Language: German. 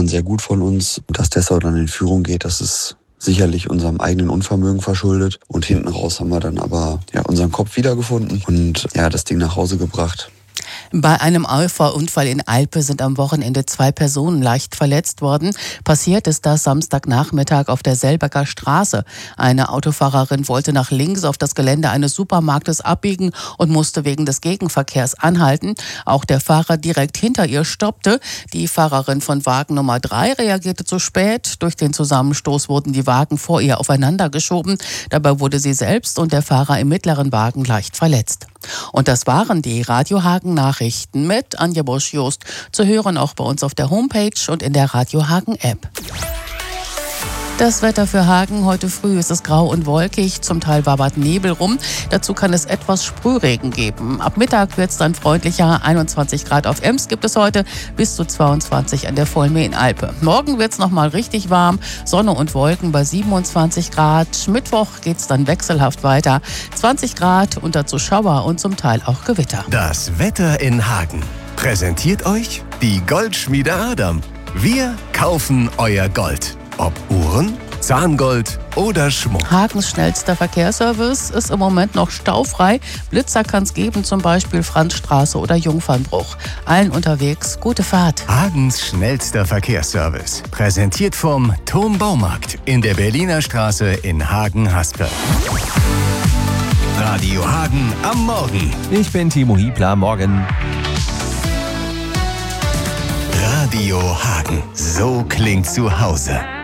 man sehr gut von uns. Dass Dessau dann in Führung geht, das ist sicherlich unserem eigenen Unvermögen verschuldet. Und hinten raus haben wir dann aber unseren Kopf wiedergefunden und das Ding nach Hause gebracht. Bei einem Auffahrunfall in Alpe sind am Wochenende 2 Personen leicht verletzt worden. Passiert ist das Samstagnachmittag auf der Selbecker Straße. Eine Autofahrerin wollte nach links auf das Gelände eines Supermarktes abbiegen und musste wegen des Gegenverkehrs anhalten. Auch der Fahrer direkt hinter ihr stoppte. Die Fahrerin von Wagen Nummer 3 reagierte zu spät. Durch den Zusammenstoß wurden die Wagen vor ihr aufeinander geschoben. Dabei wurde sie selbst und der Fahrer im mittleren Wagen leicht verletzt. Und das waren die Radio Hagen Nachrichten mit Anja Bosch-Jost. Zu hören auch bei uns auf der Homepage und in der Radio Hagen App. Das Wetter für Hagen. Heute früh ist es grau und wolkig, zum Teil wabert Nebel rum. Dazu kann es etwas Sprühregen geben. Ab Mittag wird es dann freundlicher. 21 Grad auf Ems gibt es heute, bis zu 22 an der Vollmee in Alpe. Morgen wird es nochmal richtig warm. Sonne und Wolken bei 27 Grad. Mittwoch geht es dann wechselhaft weiter. 20 Grad und dazu Schauer und zum Teil auch Gewitter. Das Wetter in Hagen präsentiert euch die Goldschmiede Adam. Wir kaufen euer Gold. Ob Uhren, Zahngold oder Schmuck. Hagens schnellster Verkehrsservice ist im Moment noch staufrei. Blitzer kann es geben, zum Beispiel Franzstraße oder Jungfernbruch. Allen unterwegs gute Fahrt. Hagens schnellster Verkehrsservice. Präsentiert vom Turm Baumarkt in der Berliner Straße in Hagen-Haspe. Radio Hagen am Morgen. Ich bin Timo Hiebler, morgen. Radio Hagen. So klingt zu Hause.